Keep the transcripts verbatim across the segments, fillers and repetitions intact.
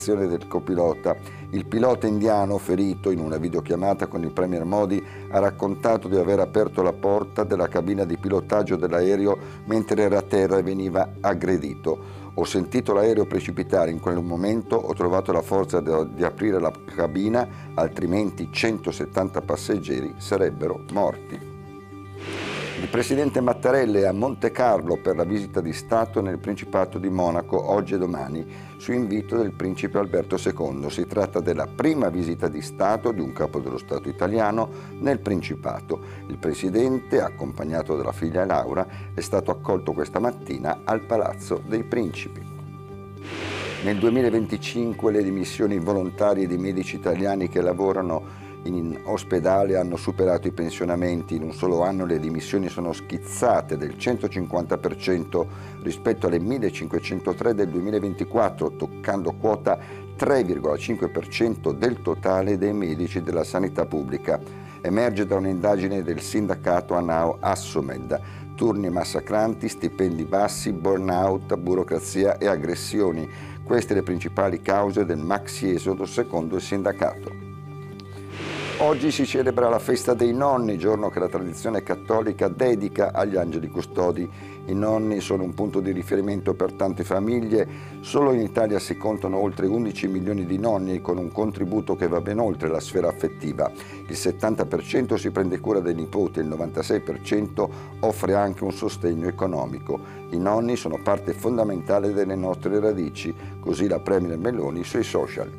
del copilota. Il pilota indiano, ferito in una videochiamata con il premier Modi, ha raccontato di aver aperto la porta della cabina di pilotaggio dell'aereo mentre era a terra e veniva aggredito. Ho sentito l'aereo precipitare, in quel momento ho trovato la forza di aprire la cabina, altrimenti centosettanta passeggeri sarebbero morti. Il presidente Mattarella è a Monte Carlo per la visita di Stato nel Principato di Monaco oggi e domani, su invito del principe Alberto secondo. Si tratta della prima visita di Stato di un capo dello Stato italiano nel Principato. Il presidente, accompagnato dalla figlia Laura, è stato accolto questa mattina al Palazzo dei Principi. Nel duemilaventicinque le dimissioni volontarie di medici italiani che lavorano in ospedale hanno superato i pensionamenti. In un solo anno le dimissioni sono schizzate del centocinquanta per cento rispetto alle millecinquecentotre del duemilaventiquattro, toccando quota tre virgola cinque per cento del totale dei medici della sanità pubblica. Emerge da un'indagine del sindacato ANAO Assomed: turni massacranti, stipendi bassi, burnout, burocrazia e aggressioni. Queste le principali cause del maxi esodo secondo il sindacato. Oggi si celebra la festa dei nonni, giorno che la tradizione cattolica dedica agli angeli custodi. I nonni sono un punto di riferimento per tante famiglie. Solo in Italia si contano oltre undici milioni di nonni, con un contributo che va ben oltre la sfera affettiva. Il settanta per cento si prende cura dei nipoti, il novantasei per cento offre anche un sostegno economico. I nonni sono parte fondamentale delle nostre radici, così la premier Meloni sui social.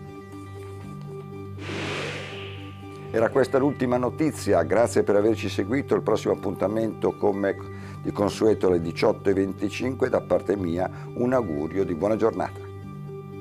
Era questa l'ultima notizia, grazie per averci seguito. Il prossimo appuntamento, come di consueto, alle diciotto e venticinque. Da parte mia un augurio di buona giornata.